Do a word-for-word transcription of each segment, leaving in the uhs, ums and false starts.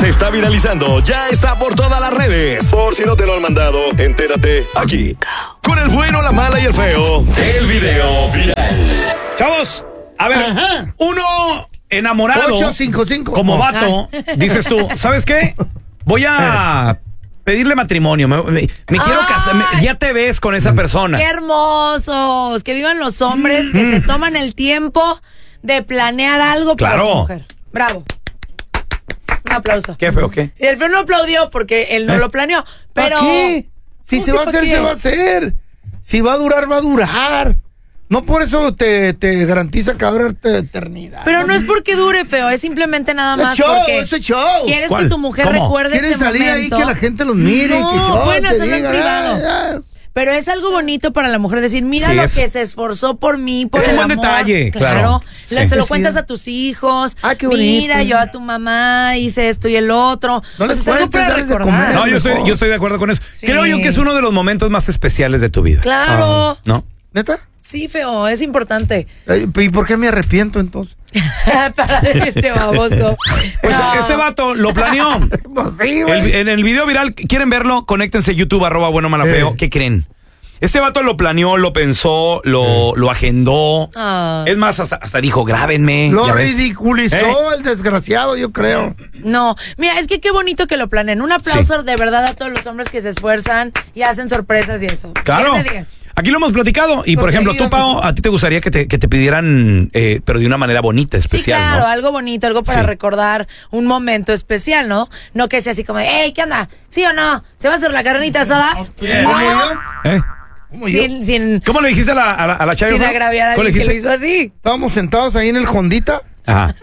se está viralizando ya está por todas las redes. Por si no te lo han mandado, entérate aquí. Con el bueno, la mala y el feo. El video viral. Chavos, a ver, Ajá. uno enamorado ocho cinco cinco como vato, dices tú, ¿sabes qué? Voy a pedirle matrimonio, me, me, me quiero casar, me, ya te ves con esa persona. ¡Qué hermosos! Que vivan los hombres que mm. se toman el tiempo de planear algo claro. para su mujer. Bravo. Un aplauso. ¿Qué feo, qué? El feo no aplaudió porque él no ¿Eh? lo planeó, pero... ¿Para qué? Si se va a hacer, se va a hacer. Si va a durar, va a durar. No por eso te, te garantiza que va a durar eternidad. Pero no es porque dure, feo, es simplemente nada más show, porque ese show. quieres ¿Cuál? que tu mujer ¿Cómo? recuerde este momento. ¿Quieres salir ahí que la gente los mire? No, que yo pueden hacerlo en diga, privado. ah, ah. Pero es algo bonito para la mujer decir, mira sí, lo es, que se esforzó por mí, por es el un buen amor. detalle, claro. claro. Sí. Se lo cuentas a tus hijos. Ah, qué bonito. Mira, yo a tu mamá hice esto y el otro. No les pues es algo cuentes, para dales de recordar. comer. No, yo estoy, yo estoy de acuerdo con eso. Sí. Creo yo que es uno de los momentos más especiales de tu vida. Claro. Ah, ¿no? ¿Neta? Sí, feo, es importante. ¿Y por qué me arrepiento entonces? Para este baboso. Pues no. este vato lo planeó. Pues sí, el, en el video viral, ¿quieren verlo? Conéctense YouTube, arroba bueno, mala, feo. Eh. ¿Qué creen? Este vato lo planeó, lo pensó, lo, lo agendó. Ah. Es más, hasta, hasta dijo, grábenme. Lo ridiculizó ¿Eh? el desgraciado, yo creo. No, mira, es que qué bonito que lo planeen. Un aplauso sí. de verdad a todos los hombres que se esfuerzan y hacen sorpresas y eso. Claro. diez de diez. Aquí lo hemos platicado. Y, por Porque ejemplo, tú, Pao, a ti te gustaría que te, que te pidieran, eh, pero de una manera bonita, especial, sí, claro, ¿no? algo bonito, algo para sí. recordar un momento especial, ¿no? No que sea así como, hey, ¿qué onda? ¿Sí o no? ¿Se va a hacer la carnita asada? Yeah. ¿Cómo yo? ¿Eh? ¿Cómo yo? Sin, sin, ¿Cómo le dijiste a la, a la, a la chava? Sin agraviar a alguien que lo hizo así. Estábamos sentados ahí en el Hondita. Ajá.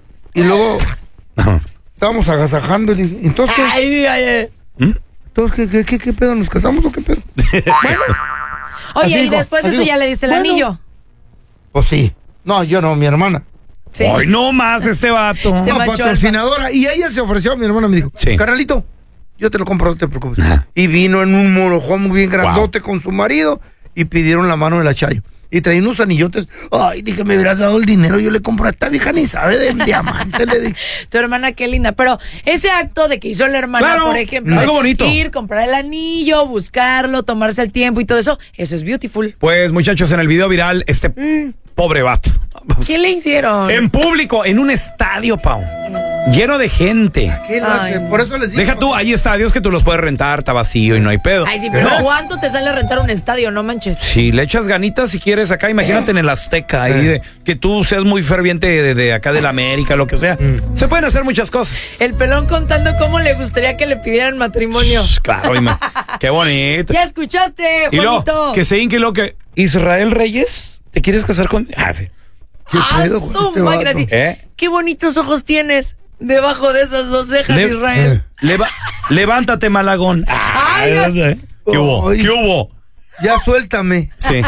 Y luego Ajá. estábamos agasajando. Y entonces, ¿qué? Ay, ay, ay. ¿Mm? Entonces, ¿qué, qué, qué, qué pedo? ¿Nos casamos o qué pedo? Bueno. Oye, así y dijo, después de eso dijo, ya le diste el bueno, anillo. Pues sí. No, yo no, mi hermana. Sí. Ay, no más este vato. Este no, patrocinadora. Y ella se ofreció, mi hermana me dijo, sí. carnalito, yo te lo compro, no te preocupes. Ajá. Y vino en un morojón muy bien grandote wow. con su marido y pidieron la mano de la Chayo. Y traía unos anillotes. Ay, dije, me hubieras dado el dinero, yo le compro a esta vieja, ni sabe de diamante, le dije. Tu hermana, qué linda. Pero ese acto de que hizo la hermana, claro, por ejemplo, algo bonito. Ir, comprar el anillo, buscarlo, tomarse el tiempo y todo eso, eso es beautiful. Pues, muchachos, en el video viral, este mm. pobre vato. ¿Qué le hicieron? En público, en un estadio, Pau. Lleno de gente. Ay, por eso les digo. Deja tú, hay estadios que tú los puedes rentar, está vacío y no hay pedo. Ay, sí, pero ¿no? ¿Cuánto te sale rentar un estadio? No manches. Si le echas ganitas, si quieres, acá, imagínate en el Azteca, ahí de, que tú seas muy ferviente de, de acá de la América, lo que sea. Mm. Se pueden hacer muchas cosas. El pelón contando cómo le gustaría que le pidieran matrimonio. Shh, claro, qué bonito. Ya escuchaste, y bonito. Luego, que se hinque lo que... Israel Reyes, ¿te quieres casar con...? Ah, sí. ¿Qué ah, pedo con este máquina, sí. ¿Eh? Qué bonitos ojos tienes debajo de esas dos cejas, Le Israel. Leva levántate, Malagón. Ay, Ay, ¿qué hubo? ¿Qué hubo? Ya suéltame. Sí.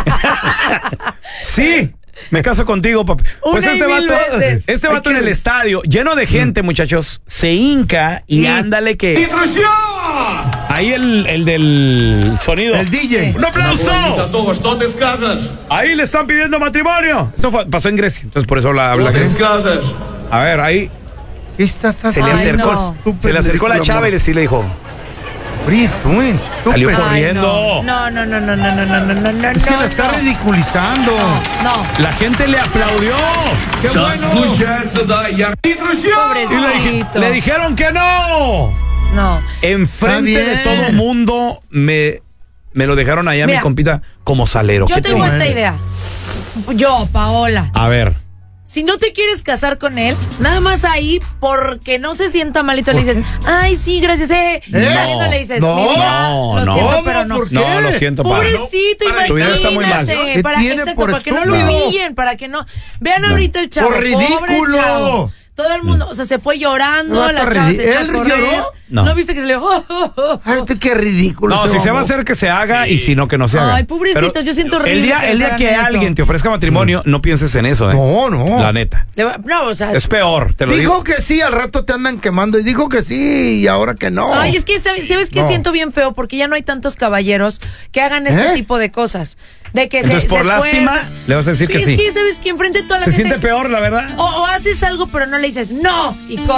Sí. Me caso contigo, papi. Pues Una este vato, veces. este vato en el estadio, lleno de gente, mm. muchachos, se hinca y mm. ándale que... ¡Intrusión! Ahí el, el del sonido. El D J. ¡Un aplauso! Ahí le están pidiendo matrimonio. Esto fue, pasó en Grecia, entonces por eso la habla Grecia. A ver, ahí... Está, está, se, le acercó, no. se le acercó la chava y sí le dijo... Salió Ay, corriendo. No, no, no, no, no, no, no, no, no, no. Es que la está no. ridiculizando. No, no. La gente le aplaudió. ¡Qué bueno! Pobrecito. Y le, dije, le dijeron que no. No. Enfrente de todo el mundo me, me lo dejaron allá, mi compita, como salero. Yo tengo esta idea. Yo, Paola. A ver. Si no te quieres casar con él, nada más ahí, porque no se sienta malito, le dices, ay, sí, gracias, eh. ¿Eh? Saliendo le dices, no, mira, no, lo no, siento, pero no. No, lo siento, para. Pobrecito, no, imagínate. Para, exacto, para que no lo humillen, para que no. Vean no. ahorita el chavo, por ridículo. Pobre chavo. Todo el mundo, o sea, se fue llorando, no, la chava se echó a correr. ¿Lloró? No. ¿No viste que se le... Oh, oh, oh. Ay, qué ridículo. No, si se va a hacer, que se haga, sí. Y si no, que no se haga. Ay, pobrecitos, pero yo siento horrible. El día, que, el día que alguien eso. te ofrezca matrimonio, mm. no pienses en eso, ¿eh? No, no. La neta. Va, no, o sea... Es peor, te lo dijo digo. Dijo que sí, al rato te andan quemando. Y dijo que sí, y ahora que no. Ay, es que, ¿sabes, ¿sabes qué? No. Siento bien feo, porque ya no hay tantos caballeros que hagan este ¿Eh? tipo de cosas. De que Entonces, se, por se lástima, le vas a decir que es sí. Es que, ¿sabes que enfrente de toda la se gente... Se siente peor, la verdad. O, o haces algo, pero no le dices no, y corre.